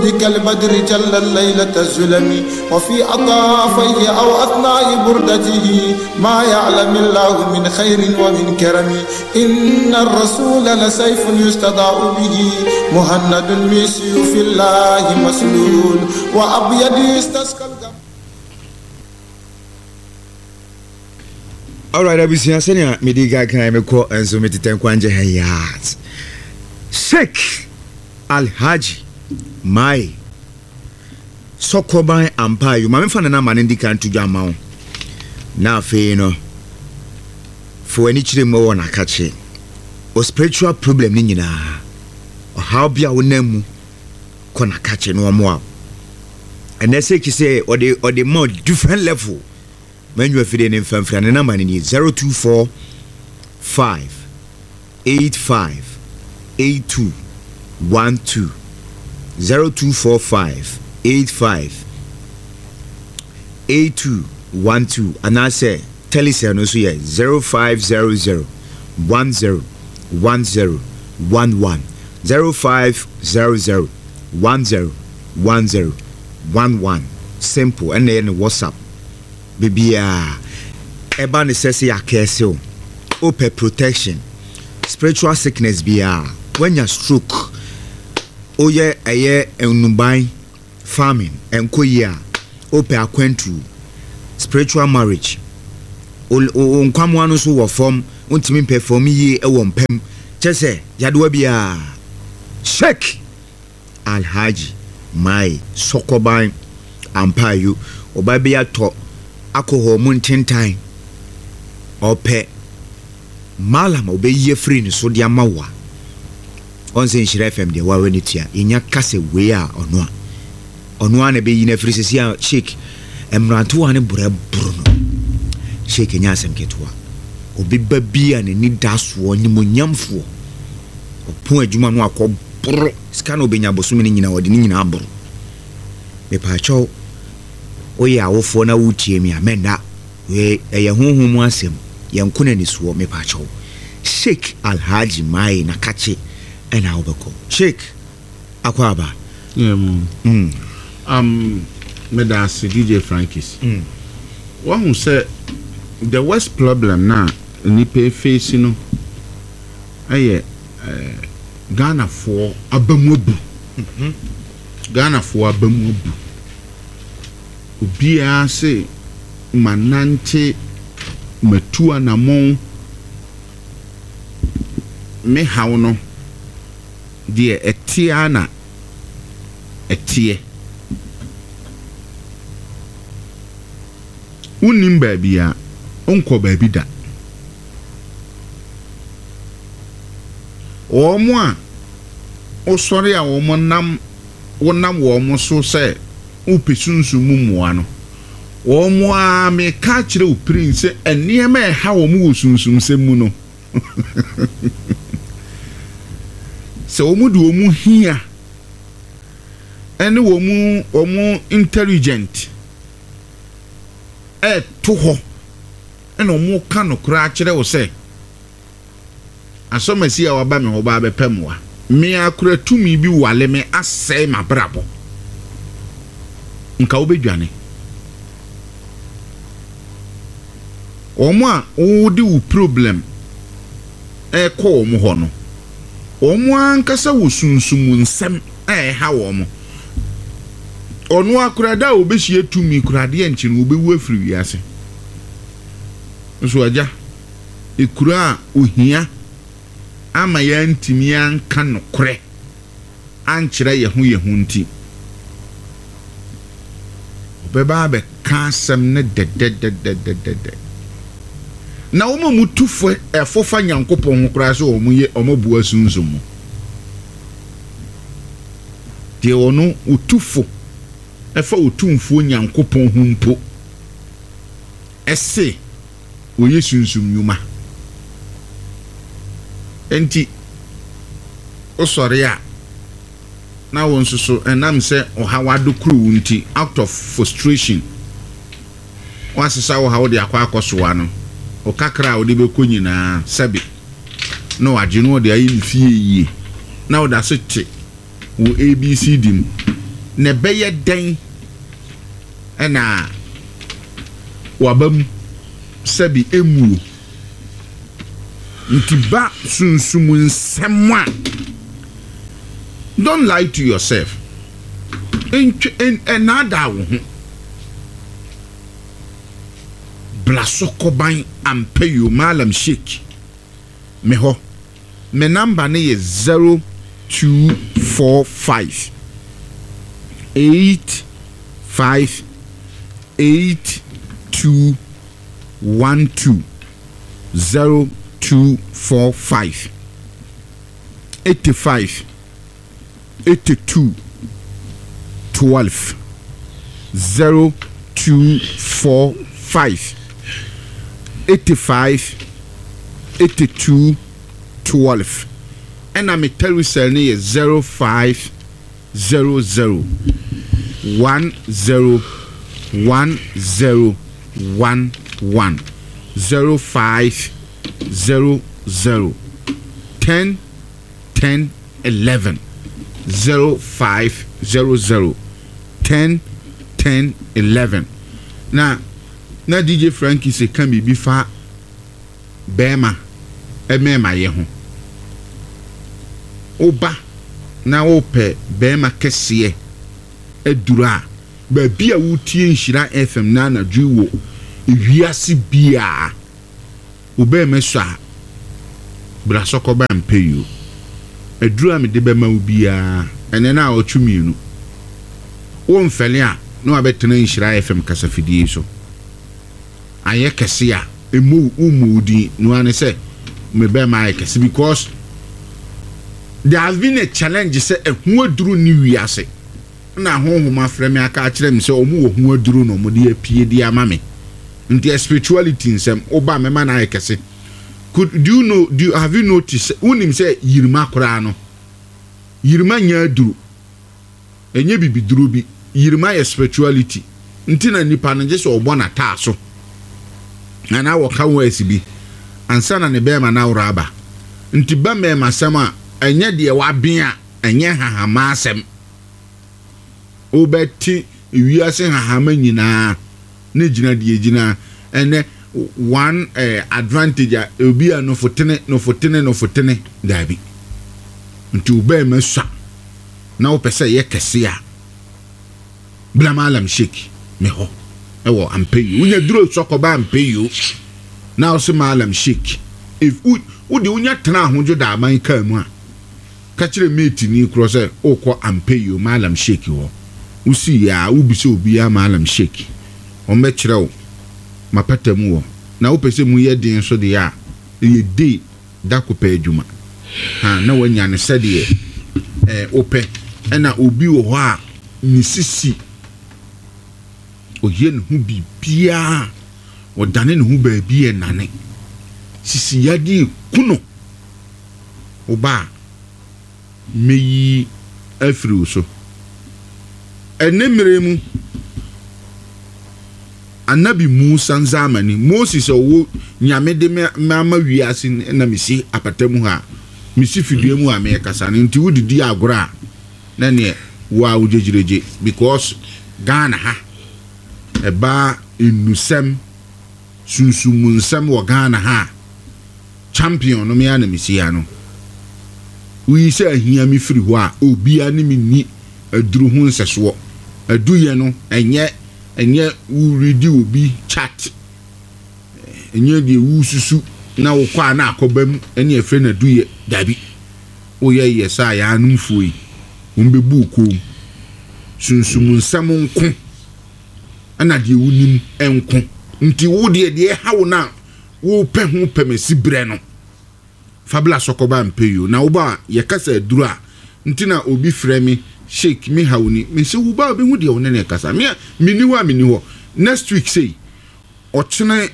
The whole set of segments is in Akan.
بك البدر جل الليلة الظلم وفي أطافيه أو أثناء بردته ما يعلم الله من خير ومن كرم إن الرسول لسيف يستضاء به مهند من سيوف الله مسلول وأبيض يستسقى. Alright, abusia senia mediga kan me ko enso meteten kwanje hayat. Sheikh Alhaji Mai Sokoban Ampayo mame fa na mane ndika ntudwa mawo na afi no fo ani kire mo wona kache o spiritual problem ni nyina o how bia wonamu kona kache no mo a and they say or the more different level when you are feeding in family and number ni 024 5 85 82 12 0245 85 82 12 and I say telecell so yeah 0500 10 10 11 0500 10 10 11 simple and then WhatsApp bibia eba ne sese yakese open protection spiritual sickness bia when you stroke oye eye enuban farming enkoyia open akwantu spiritual marriage onkwamo anu so wo form untimi perform yi e wo mpem chese yadewa bia Sheikh Alhaji Mai Sokoban Ampayo obabia to alcohol muntintan ope malam obeyi free ni so dia mawa onse Nhyira FM de wa weni tia enya kase we a ono a na beyi na free sisi a Sheikh emranto ane bure no Sheikh enya asem ketua obi babia ne ni daso onyimonyamfo opon adwuma no akobro scan obenya bosumi ni nyina wode ni nyina abro me pa cho oye awofo na wutie mi amenda we eye honhom asem yankuna ni so me pa cho Sheikh Alhaji Mai na kache ena obeko Sheikh akwaba Medas DJ Frankies one say the worst problem na ni pay face no aye Ghana for abamubu Ghana for abamubu ubia se manante matua na mon me hawo no de etia na etie unim babia onko babi da omo a osori a omo nam wonam wo mo so se upesunsu mumuwa no omo a me ka kire o prince eniema e ha wo mo wosunsum semu no se omo du omo hia ene omo intelligent to ho ene omo ka no kura kire wo se asomasi a waba me ho ba bepemwa me akura tumi bi wale me asai mabrabo nka obedwane omo a wodi wo problem ko omo ho no omo ankasa wo sunsum nsem ha wo mo ono akura da obehie tumi kura de enchi no obewu afiri wiase so aja ekura ohia ama ya ntimi anka no kore ankyere yehu nti obeba be kansem ne de na omo mutufo efofa nyankopon ho kura so omo bua sunzum de ono utufo efa otumfo nyankopon ho mpo ese oye sunzum nyuma enti osori a na won so enam se ohawado kru nti out of frustration wasesa wo hawo de akwa akosowa no o kakra o de be konyina sabi no aginu de ayi fie yi na o da se te wo abc dim ne bɛyɛ den ɛna wabam sɛbi emuo nti ba sunsum nsɛm a don't lie to yourself ɛnada wo ho blasokɔban ampeyo malam sheik me hɔ me number ne yɛ 0245 858212 0245 85 82 12 0245 85 82 12 and I'm a terrorist near 0500 10 1011 0500 10 10 11 0500 10 10 11 na DJ Frankie se kan bi fa bema emema ye ho oba na ope bema kese edura ba bia wutie nhira FM na na dwo ewiase bia obema so a brasoko ba mpeyo edura me de bema wo bia ene na otwumienu wo mfele a no abetena nhira FM kasafidie so aye kese a emu umudi no ane say me be my kese because there has been a challenge say ehu aduru ni wiase na honhoma frɛ me aka kyerɛ me say omu wo hu aduru no mo de apie di ama me nti spirituality nsem oba me ma na aye kese have you noticed unim say yirima kora no yirima nya aduru enye bibiduru bi yirima ya spirituality nti na nipa no je so obo na taa so ana waka wesi bi ansa na ne bema na uraba nti ba me masama enye de waben a enye hahama asem obeti wiase hahama nyina ne gina de gina ene one advantage obi a no fotene dabi nti uba me swa na wo pese ye kese a bla malam sheik me ho ewo ampeyo unya duro sokoba ampeyo na o se malam sheik if udi unya tena ahonjo da aman ka mu a ka kire mate ni kro se okọ ampeyo malam sheik wo usi ya ubise obi ya malam sheik o me kire wo mapatamu wo na wo pese mu ye din so de ya ye de da ko pa adwuma ha na wanya ne sede ope na obi wo ho a ni sisi oye ne hu bibia odane ne hu baabi e nane sisi yadi kuno oba meyi afiri so enemere mu Anabi Musa zamani Moses owo nyame de ma wiase na misi apatamu ha misi fidue mu a me kasa ne nti wudidi agora na ne wa wujejireje because Ghana ha eba inusem sunsumusem wo Ghana ha champion no me ana misi ya no wi se ahia mi firi ho a obi ani mi ni aduru hu nseso aduye no enye u ready obi chat enye de wu susu na wo kwa na akobam ene efre na duye dabi o ye yesa ya anumfoi umbebu kom sunsumusem nko ana de wunim enko nti wo de hawo na wo pe ho pemesi bre no fabla sokoba mpeyo na wo ba ye kasa duru a nti na obi frɛ me sheik me hawni me se wo ba be hu de wo ne kasa me mini ho next week say ochena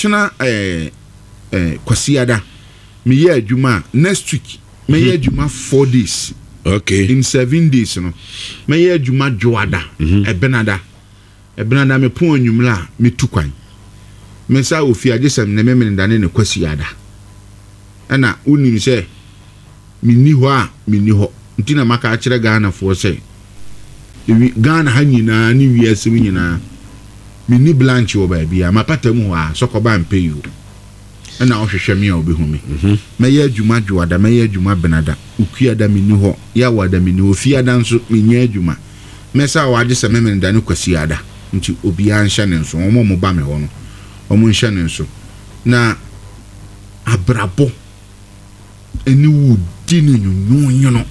kwasiada me ye adwuma next week me ye adwuma 4 days okay in 7 days no me ye adwuma joada ebenada me pon anwumla me tukwan me sa ofi agesem ne me ndane ne kwasiada ana unim se mini ho ntina maka akire Ghana fo se Ghana ha nyinaa ni wiase mu nyinaa mini blanche wo ba bia mapata mu ha sokoba mpe yo na ohwehwe me a obehu me meye adwuma dwoada meye adwuma benada ukuada mini ho ya wada mini ofiada nso menya adwuma mesa waje se memene da ne kwasiada nti obi anhya ne nso omo mo ba me ho no omo nhya ne nso na abrabo eni wudi ne nyunyu no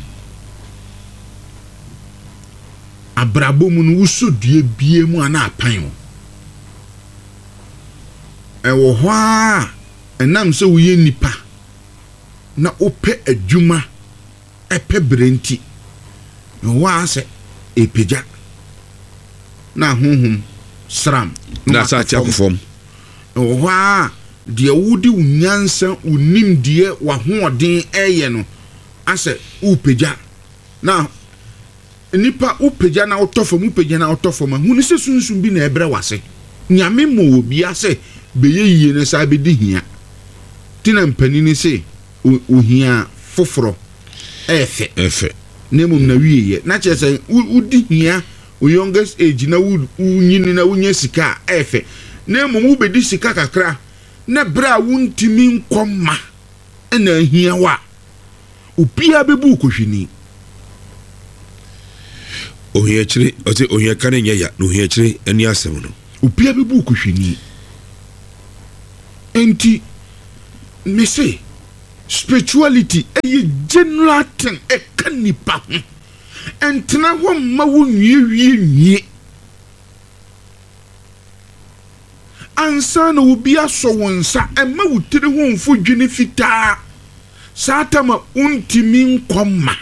abrabo mu no wusodue bie mu ana apan ewo ho a enam se woye nipa na ope adwuma epe brenti wa se epeja na honhom sram na sa tia kofom ho a de wudi unyansa unim de wa hoɔden eye no ase upeja na nipa upeja na otofom upeja na otofom hu ne se sunsun bi na ebre wase nyame mo obi ase beye yie ne sa bedi hia tina mpanini se ohia foforo efe nemum na wiye na chese udi hia o youngest age na unyini na unya sika efe nemum ubedi sika kakra na bra wuntimi nkoma na hia wa opia bebu kohwini ohia chire ote ohia kan nya ya no ohia chire ani asem no opia bebu kohwini enti me say spirituality a general thing e kanipa ho entena ho ma wo nwie ansa na obi aso wonsa e ma wutire ho mfo dwene fitaa satama untimi nkoma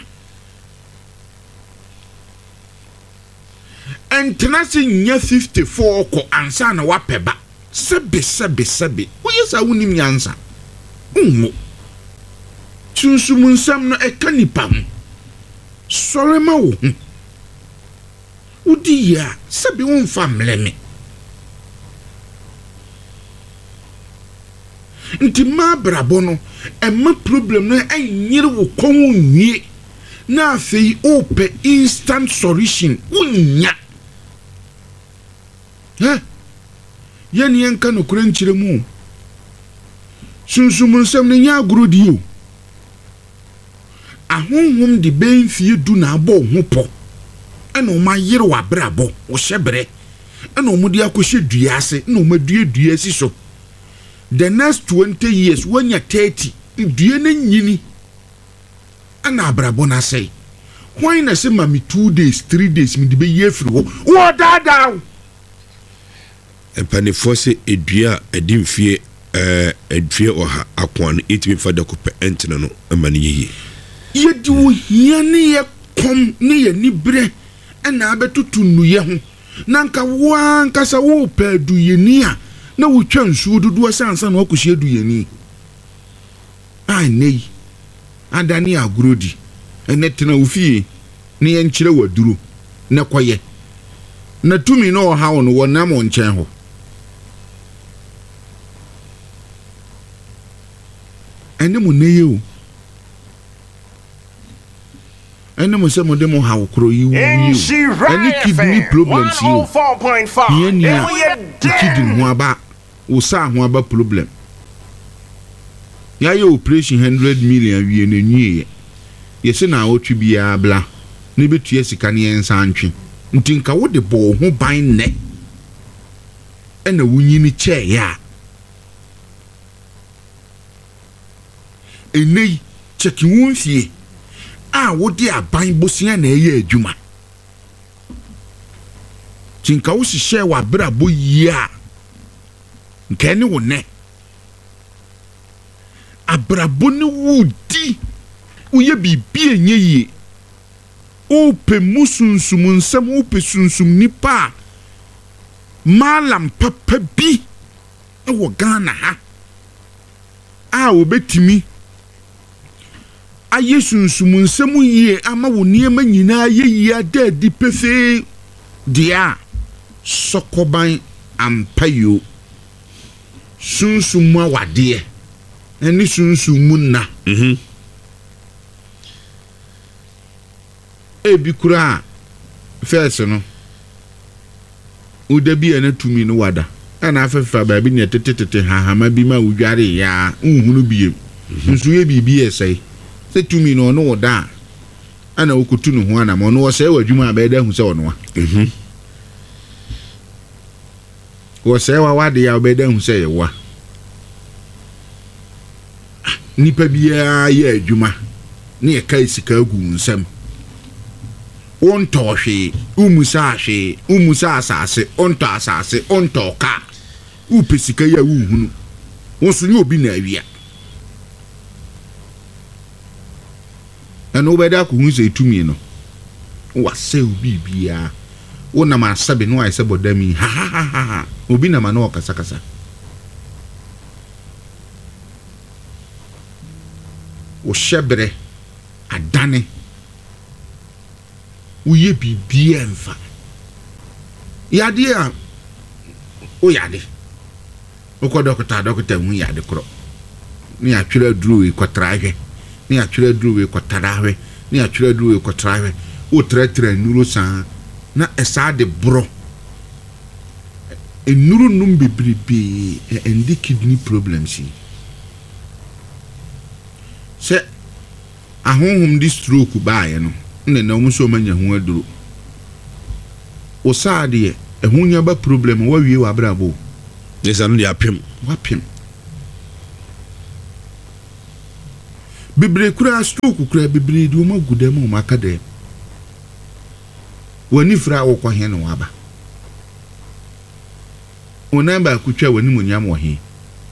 entena se nya 54 ko ansa na wapeba sebe oyesa wonim nyansa unwo sunsumun no ekanipa ho sorema wo udi ya sebe won famleme nti ma brabo no emma problem no enyere wo kon nwie na afei ope instant solution unya yani yanka no kura nkyire mu sunsumun sam ne nya agurodi o ahonhom de benfie du na abo ho po ena o ma yere wa brabo wo hyebre ena o mudi akohye dua ase ena o madua si so the next 20 years wanya 30 dua na nyini ana brabo na sei why na se mami 2 days 3 days mi de be yefiri wo dada empanifo se edua edimfie edfie oha akwan etimi fada ko pe entena no amane yiye yedi wo hia ne ye kom ne ye nibre na abetutu nuye ho nanka wo ankasa wo pe duyeni a na wo twa nsuo dodo sansa na okohye duyeni ai nei adani agurodi ene tena ofie ne ye nkyere waduro na koye na tumi no oha wo no wonam onchen ho ene mo neye o ene mo se mo de mo hawo kro yi wu ene kidney problems you 104.5 kidney ho aba o sa ho aba problem ya ye operation 100 million wie na nwie ye se na otwi bia bla ne betua sika ne ensa antwe nti nka wo de bo ho ban ne ena wunyini che ya enei cheki wonfie wodi aban bosia na eye adwuma tinka wo hihye wa brabo yia nkani wo ne abrabo ne wudi uye bibi enye yi ope musunsum nsam ope sunsum nipa malam papa bi wo Ghana ha obetimi aye sunsum nsam yie ama wo niema nyina ye ada di pefe dia sokoban ampayo sunsum awade eni sunsum munna ebi kura first no uda bi na tumi no wada ana afefa ba bi ne tete hahama bi ma udware ya nhunu biem nso ye bibi esai se tumi no no woda ana wokutu no ho ana mo no wo se wadwuma abeda hu se ono wo se wa wade ya abeda hu se ye wa nipa bia ye adwuma ne ye kai sika gu nsam onto hwe umusa asase onto asase onto ka upesika ya wuhunu wonso ni obi na awia eno beda ko hu se tumi no wase obi bia wona ma sabe no ai se bodami ha obi na ma no kasa wo shebre adane uye bibia mfa yade a o yade o dokota hu yade kro ni atwere duru e kwatrahwe ni atwere duru e kwatarahwe ni atwere duru e kwatrahwe o tretre nuru san na esa de bro enuru num bebrebe endi kidney problems se ahonhom di stroke baaye no na omuso manya hu aduro o saade ehunya ba problem wa wie wa brabo yesanu dia pem bibre kura stroke kura bibre di o magudam o makade wani fra wo kwahe no aba o namba kutwa wani munyam wo he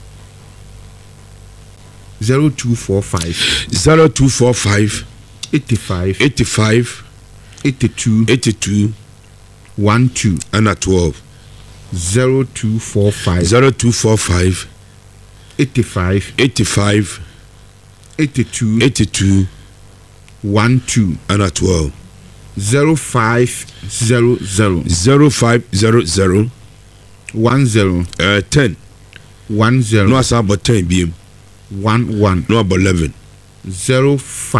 0245 85 82 12 and 12 0245 85 82 12 and 12 0500 10 10 no asa about 10 bm 11 no about 11 0500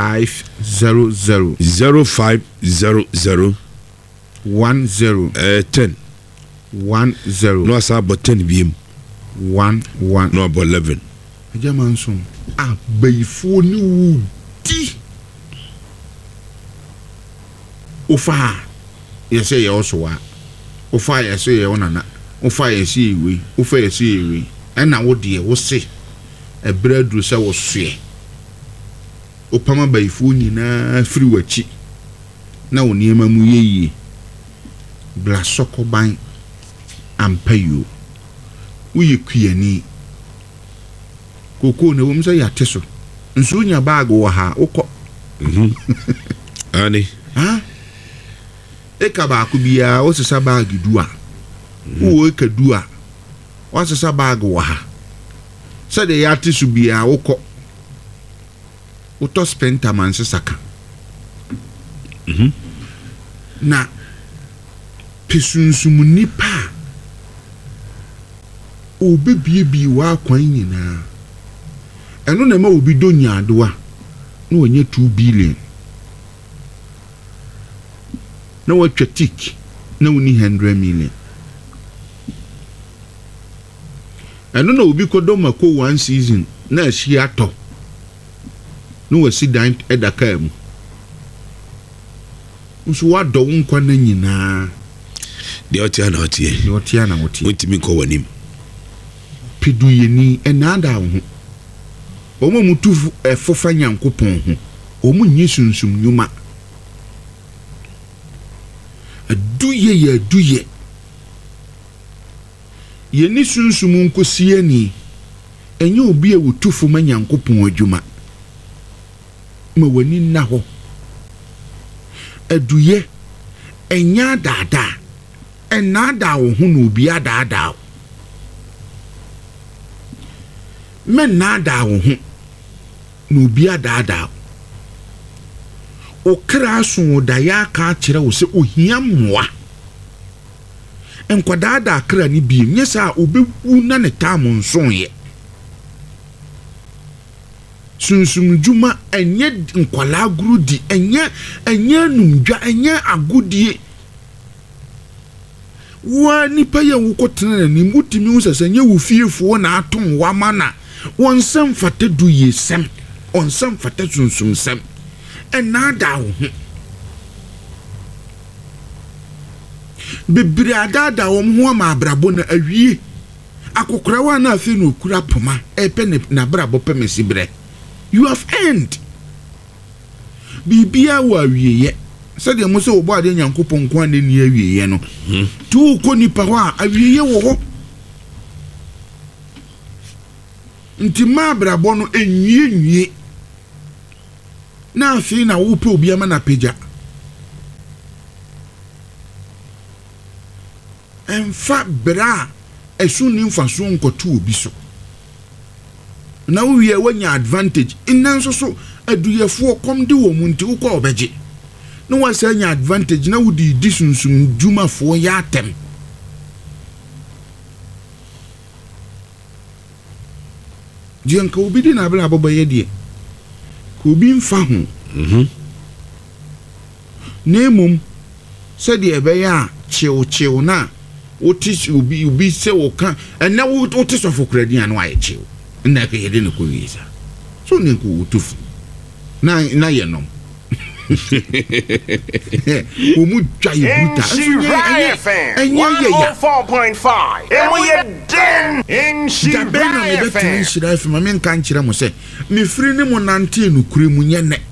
10 10 10 no asa about 10 bm 11 no about 11 ajamanso abayifo ni wudi ofa yese ye osowa ofa yese ye onana ofa yese ewe ofa yese ewe ena wo de wo se ebredru se wo soe opama bayifo nyina firi wachi na wo niema mu yeye bla sokoban ampayo uye kuyani koko ne wo mse yate so nso nya bag wo ha ukọ ani eka ba ku bia o sesa bag dua wo eka dua o sesa bag wo ha se de yate so bia ukọ uto spenta man saka na pesunsumu nipa obebie wa kwan nyina eno na ma obi do nyadoa na onye 2 billion na watwa tik na uni 100 million eno na obi kodo mako 1 season na ashi ato na wasi dan edaka mu nso wado nkwa na nyina de otia na otie ontimi ko wanim pidu yeni enada ho omo mutu efofa nyankopon ho omo nyi sunsum nyuma aduye yeni sunsum nkosie ni enye obi ewutufu ma nyankopon adwuma ma wani na ho aduye enya dada enada wo ho no obi adada men nada wo ho no obi adada o kra so da ya ka kire wo se ohia mmoa enkwadaada kra ni bi nyesa obewu na ne tam nson ye sunsum juma enye nkwala guru di enye numdwa enye agudie wa nipa yɛ wokɔtena n'anim wotumi hu sɛ nyɛ wo fiefoɔ na atom wama na wɔnsɛm fata du yɛsɛm ɔnsɛm fata sunsumsɛm ɛnaada wo ho bebree adaada wɔn ho ama abrabɔ na awie akokorawa na afei na okura poma ɛpɛ na abrabɔ pɛ mesi brɛ you have earned bibia wa awieyɛ sɛdeɛ mo sɛ wɔbɔ ade nyankopɔn nko ane ni awieyɛ no tu kɔ nipa hɔ a awieyɛ wɔ hɔ nti ma abrabɔ no enwie na afei na wo pɛ obi ama na pagya ɛmfa bra ɛso ni mfaso nkɔto obi so na wo wie wanya advantage inanso so aduyɛfoɔ kɔm de wɔ mu nti wokɔ ɔbɛgye na wasa nya advantage na wodi di sunsum dwumafoɔ yɛ atɛm deɛ nka obi di na abela abɔbɔyɛ deɛ ka obi mfa ho na mmom sɛdeɛ ɛbɛyɛ a kyew na wote obi sɛ wɔka ɛnɛ wote sɔfo koradi a no ayɛ kyew na ka yɛde ne kɔwie sa so ne nka wotofu na yɛ nom Omu try bruta. NC 104.5. And we are done. NC FM. I mean, can't you say? Me free ni mo nante no kure mu nye ne.